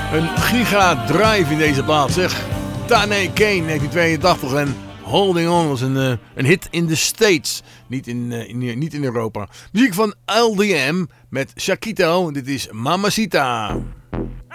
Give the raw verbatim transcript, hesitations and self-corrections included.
Een giga drive in deze plaats, zeg. Tane Kane, negentien tweeëntachtig en Holding On was een, uh, een hit in de States. Niet in, uh, in, niet in Europa. Muziek van L D M met Shakito. Dit is Mamacita.